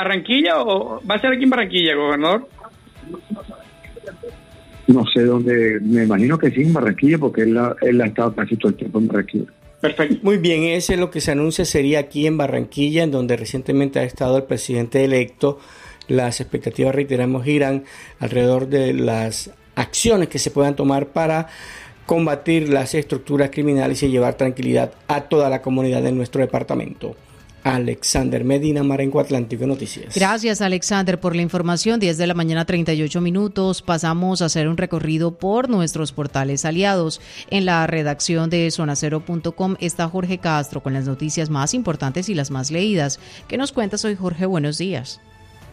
¿Barranquilla o va a ser aquí en Barranquilla, gobernador? No sé dónde, me imagino que sí en Barranquilla, porque él ha estado casi todo el tiempo en Barranquilla. Perfecto. Muy bien, ese es lo que se anuncia, sería aquí en Barranquilla, en donde recientemente ha estado el presidente electo. Las expectativas, reiteramos, giran alrededor de las acciones que se puedan tomar para combatir las estructuras criminales y llevar tranquilidad a toda la comunidad de nuestro departamento. Alexander Medina, Marenco Atlántico Noticias. Gracias, Alexander, por la información. 10 de la mañana, 38 minutos. Pasamos a hacer un recorrido por nuestros portales aliados. En la redacción de zonacero.com está Jorge Castro con las noticias más importantes y las más leídas. ¿Qué nos cuentas hoy, Jorge? Buenos días.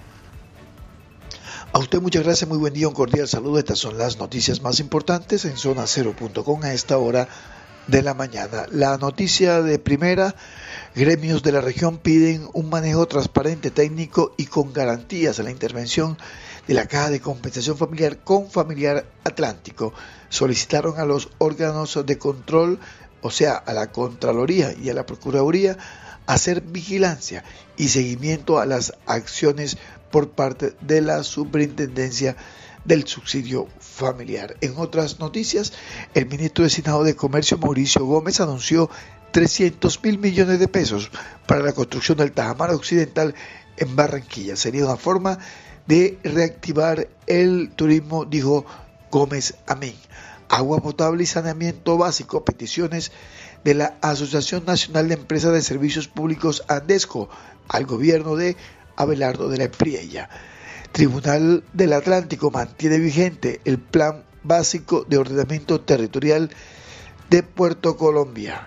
A usted muchas gracias, muy buen día, un cordial saludo. Estas son las noticias más importantes en zonacero.com a esta hora de la mañana. La noticia de primera: gremios de la región piden un manejo transparente, técnico y con garantías a la intervención de la Caja de Compensación Familiar con Familiar Atlántico. Solicitaron a los órganos de control, o sea, a la Contraloría y a la Procuraduría, hacer vigilancia y seguimiento a las acciones por parte de la Superintendencia del Subsidio Familiar. En otras noticias, el ministro destinado de Comercio, Mauricio Gómez, anunció 300.000 millones de pesos para la construcción del Tajamar Occidental en Barranquilla. Sería una forma de reactivar el turismo, dijo Gómez Amén. Agua potable y saneamiento básico, peticiones de la Asociación Nacional de Empresas de Servicios Públicos ANDESCO al gobierno de Abelardo de la Espriella. Tribunal del Atlántico mantiene vigente el Plan Básico de Ordenamiento Territorial de Puerto Colombia.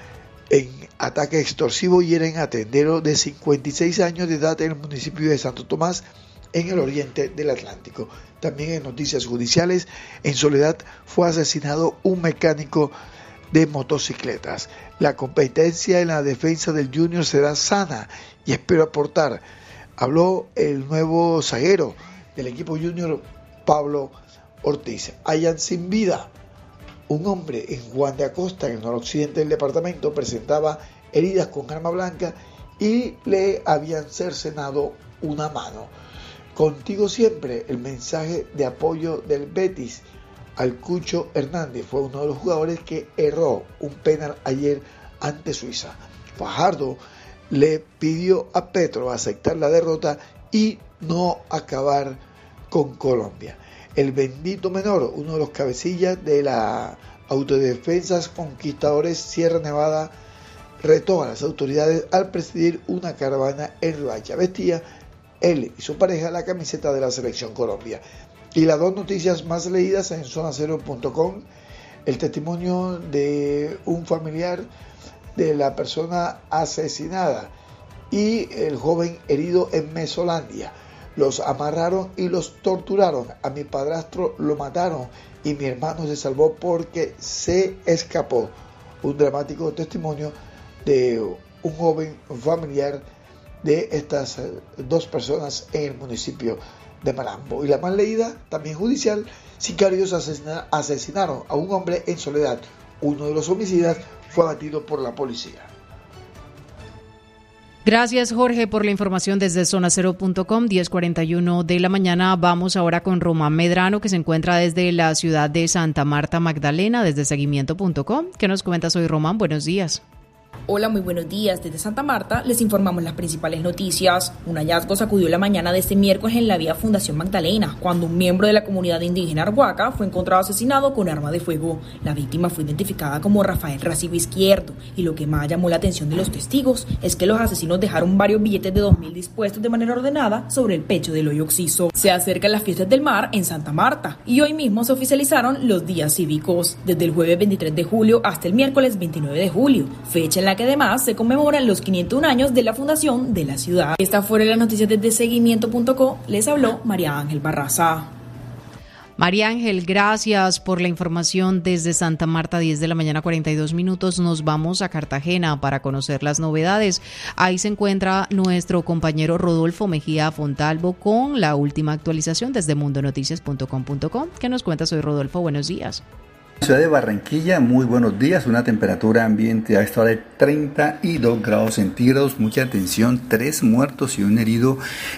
En ataque extorsivo hieren a tendero de 56 años de edad en el municipio de Santo Tomás, en el oriente del Atlántico. También en noticias judiciales, en Soledad fue asesinado un mecánico de motocicletas. La competencia en la defensa del Junior será sana y espero aportar. Habló el nuevo zaguero del equipo Junior, Pablo Ortiz. Hallan sin vida un hombre en Juan de Acosta, en el noroccidente del departamento. Presentaba heridas con arma blanca y le habían cercenado una mano. Contigo siempre, el mensaje de apoyo del Betis al Cucho Hernández. Fue uno de los jugadores que erró un penal ayer ante Suiza. Fajardo le pidió a Petro aceptar la derrota y no acabar con Colombia. El bendito menor, uno de los cabecillas de la Autodefensas Conquistadores Sierra Nevada, retó a las autoridades al presidir una caravana en Riohacha. Vestía él y su pareja la camiseta de la Selección Colombia. Y las dos noticias más leídas en zonacero.com: el testimonio de un familiar de la persona asesinada y el joven herido en Mesolandia. Los amarraron y los torturaron. A mi padrastro lo mataron y mi hermano se salvó porque se escapó. Un dramático testimonio de un joven familiar de estas dos personas en el municipio de Malambo. Y la más leída, también judicial: sicarios asesinaron a un hombre en Soledad. Uno de los homicidas fue abatido por la policía. Gracias, Jorge, por la información desde zonacero.com. 10:41 de la mañana. Vamos ahora con Román Medrano, que se encuentra desde la ciudad de Santa Marta Magdalena, desde seguimiento.com. ¿Qué nos cuentas hoy, Román? Buenos días. Hola, muy buenos días. Desde Santa Marta les informamos las principales noticias. Un hallazgo sacudió la mañana de este miércoles en la vía Fundación Magdalena, cuando un miembro de la comunidad indígena Arhuaca fue encontrado asesinado con arma de fuego. La víctima fue identificada como Rafael Racibo Izquierdo, y lo que más llamó la atención de los testigos es que los asesinos dejaron varios billetes de 2.000 dispuestos de manera ordenada sobre el pecho del hoyo occiso. Se acercan las fiestas del mar en Santa Marta y hoy mismo se oficializaron los días cívicos, desde el jueves 23 de julio hasta el miércoles 29 de julio, fecha en la que además se conmemoran los 501 años de la fundación de la ciudad. Estas fueron las noticias desde seguimiento.co. Les habló María Ángel Barraza. María Ángel, gracias por la información desde Santa Marta. 10 de la mañana, 42 minutos. Nos vamos a Cartagena para conocer las novedades. Ahí se encuentra nuestro compañero Rodolfo Mejía Fontalvo con la última actualización desde mundonoticias.com.co. ¿Qué nos cuentas hoy, Rodolfo? Buenos días. Ciudad de Barranquilla, muy buenos días, una temperatura ambiente a esta hora de 32 grados centígrados, mucha atención, 3 muertos y un herido